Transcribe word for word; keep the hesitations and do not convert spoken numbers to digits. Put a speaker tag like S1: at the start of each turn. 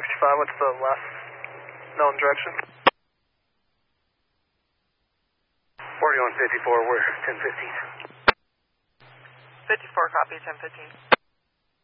S1: sixty-five, what's the last known direction?
S2: forty-one fifty-four, we're ten fifteen.
S3: fifty-four, copy, ten fifteen.